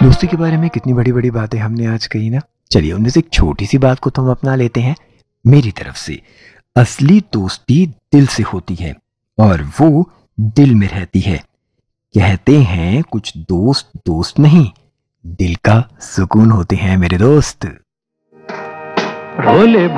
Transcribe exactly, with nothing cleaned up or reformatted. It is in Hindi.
दोस्ती के बारे में कितनी बड़ी बड़ी बातें हमने आज कही ना। चलिए उनमें से एक छोटी सी बात को तो हम अपना लेते हैं मेरी तरफ से। असली दोस्ती दिल से होती है और वो दिल में रहती है। कहते हैं कुछ दोस्त दोस्त नहीं, दिल का सुकून होते हैं मेरे दोस्त। भोले